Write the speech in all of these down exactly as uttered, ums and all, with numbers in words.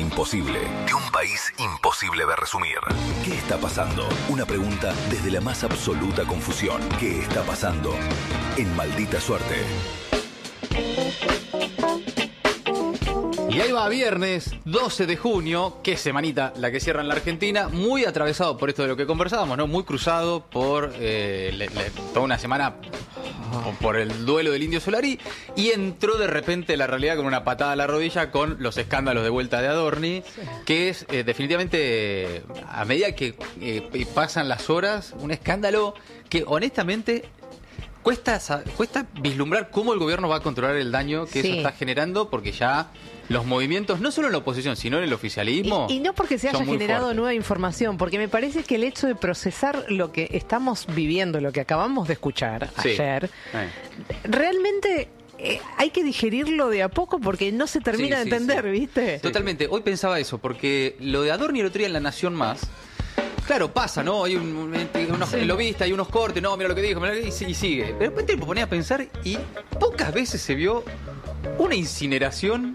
imposible, de un país imposible de resumir. ¿Qué está pasando? Una pregunta desde la más absoluta confusión. ¿Qué está pasando? En Maldita Suerte. Y ahí va, viernes doce de junio, qué semanita la que cierra en la Argentina, muy atravesado por esto de lo que conversábamos, ¿no? Muy cruzado por eh, le, le, toda una semana por el duelo del Indio Solari, y entró de repente la realidad con una patada a la rodilla con los escándalos de vuelta de Adorni, sí. que es eh, definitivamente, a medida que eh, pasan las horas, un escándalo que honestamente... Cuesta, cuesta vislumbrar cómo el gobierno va a controlar el daño que sí. eso está generando, porque ya los movimientos, no solo en la oposición, sino en el oficialismo... Y, y no porque se haya generado fuertes. nueva información, porque me parece que el hecho de procesar lo que estamos viviendo, lo que acabamos de escuchar sí. ayer, eh. realmente... Eh, hay que digerirlo de a poco porque no se termina sí, de sí, entender, sí. ¿viste? Totalmente. Hoy pensaba eso, porque lo de Adorni el otro día en La Nación Más... Claro, pasa, ¿no? Hay un, unos sí. lobistas, hay unos cortes, no, mira lo que dijo, mira lo que dice, y sigue. Pero de repente me ponía a pensar y pocas veces se vio una incineración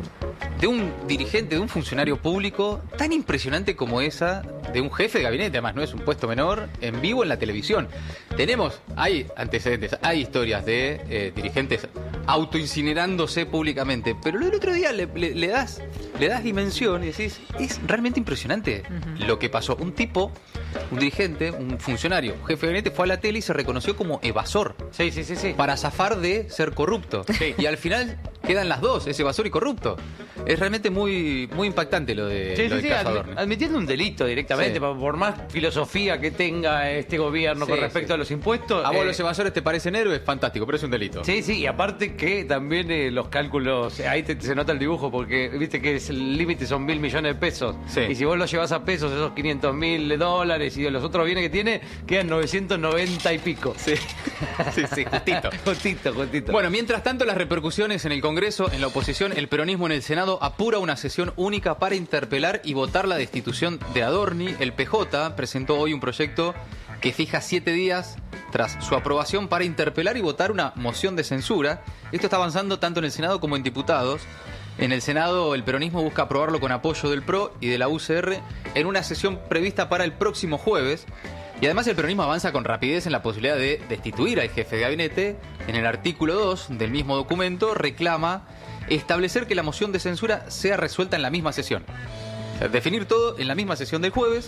de un dirigente, de un funcionario público tan impresionante como esa de un jefe de gabinete, además no es un puesto menor, en vivo en la televisión. Tenemos, hay antecedentes, hay historias de eh, dirigentes autoincinerándose públicamente, pero el otro día le, le, le das le das dimensión y decís, es realmente impresionante uh-huh. lo que pasó. Un tipo, un dirigente, un funcionario, un jefe de gabinete, fue a la tele y se reconoció como evasor. Sí, sí, sí, sí. Para zafar de ser corrupto. Sí. Y al final quedan las dos, es evasor y corrupto. Es realmente muy muy impactante lo de, sí, lo sí, de sí, caso admi- Adorni. Admitiendo un delito directamente, sí. por, por más filosofía que tenga este gobierno sí, con respecto sí. a los impuestos. A vos eh, los evasores te parecen héroes, fantástico, pero es un delito. Sí, sí, y aparte que también eh, los cálculos, ahí te, se nota el dibujo, porque viste que es, el límite son mil millones de pesos. Sí. Y si vos lo llevas a pesos, esos quinientos mil dólares y de los otros bienes que tiene, quedan novecientos noventa y pico. Sí, sí, sí, justito. justito, justito. Bueno, mientras tanto, las repercusiones en el Congreso, en la oposición, el peronismo en el Senado apura una sesión única para interpelar y votar la destitución de Adorni. El P J presentó hoy un proyecto que fija siete días tras su aprobación para interpelar y votar una moción de censura. Esto está avanzando tanto en el Senado como en diputados. En el Senado, el peronismo busca aprobarlo con apoyo del P R O y de la U C R en una sesión prevista para el próximo jueves. Y además el peronismo avanza con rapidez en la posibilidad de destituir al jefe de gabinete. En el artículo dos del mismo documento reclama establecer que la moción de censura sea resuelta en la misma sesión. O sea, definir todo en la misma sesión del jueves,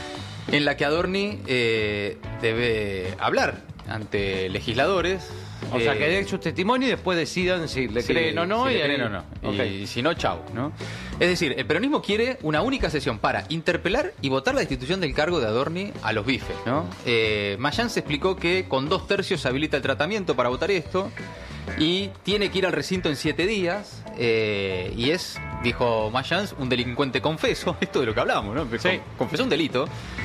en la que Adorni eh, debe hablar ante legisladores. O eh, sea, que den su testimonio y después decidan si le sí, creen o no. Si y le ahí... creen o no. Okay. Y si no, chau, ¿no? Es decir, el peronismo quiere una única sesión para interpelar y votar la destitución del cargo de Adorni a los bifes, ¿no? Eh, Mayán se explicó que con dos tercios se habilita el tratamiento para votar esto y tiene que ir al recinto en siete días eh, y es, dijo Mayans, un delincuente confeso. Esto de lo que hablábamos, ¿no? Sí. Confesó un delito.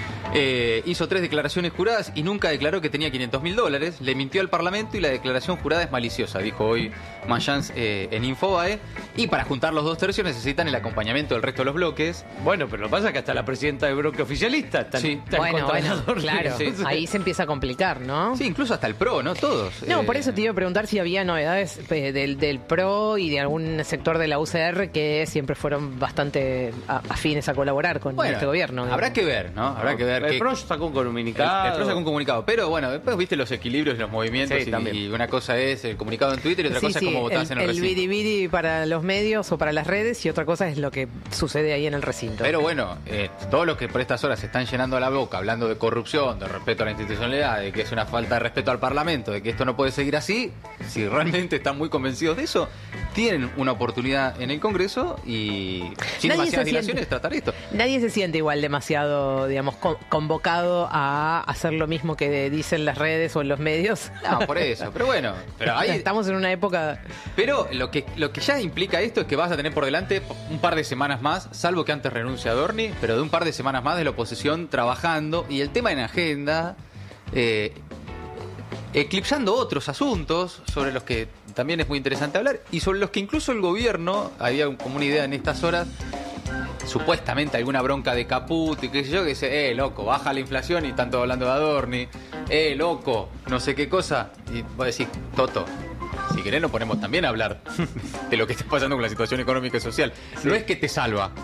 Eh, hizo tres declaraciones juradas y nunca declaró que tenía quinientos mil dólares. Le mintió al Parlamento y la declaración jurada es maliciosa, dijo hoy Mayans eh, en Infobae. Y para juntar los dos tercios necesitan el acompañamiento del resto de los bloques. Bueno, pero lo que pasa es que hasta la presidenta del bloque oficialista está, sí. está bueno, en contra bueno, de Adorni. claro, sí. ahí se empieza a complicar, ¿no? Sí, incluso hasta el P R O, ¿no? Todos. No, eh... por eso te iba a preguntar si había novedades eh, del, del P R O y de algún sector de la U C R que siempre fueron bastante a, afines a colaborar con bueno, este gobierno. Habrá que ver, ¿no? Habrá No, que ver. El que... P R O sacó un comunicado. El, el P R O sacó un comunicado, pero bueno, después viste los equilibrios y los movimientos sí, y, y una cosa es el comunicado en Twitter y otra sí, cosa sí, es cómo votás el, en el, el recinto. El bidi-bidi para los medios o para las redes y otra cosa es lo que sucede ahí en el recinto. Pero bueno, eh, todos los que por estas horas se están llenando la boca hablando de corrupción, de respeto a la institucionalidad, de que es una falta de respeto al Parlamento, de que esto no puede seguir así, si realmente están muy convencidos de eso, tienen una oportunidad en el Congreso y sin Nadie demasiadas se dilaciones siente. tratar esto. Nadie se siente igual demasiado, digamos, co- convocado a hacer lo mismo que dicen las redes o en los medios. No, por eso, pero bueno, pero ahí estamos en una época... Pero lo que, lo que ya implica esto es que vas a tener por delante un par de semanas más, salvo que antes renuncie Adorni, pero de un par de semanas más de la oposición trabajando y el tema en agenda, eh, eclipsando otros asuntos sobre los que también es muy interesante hablar y sobre los que incluso el gobierno, había como una idea en estas horas, supuestamente alguna bronca de Caputo y qué sé yo, que dice, eh, loco, baja la inflación y están todos hablando de Adorni, eh, loco, no sé qué cosa, y vos decís, Toto, si querés nos ponemos también a hablar de lo que está pasando con la situación económica y social. Sí. No es que te salva.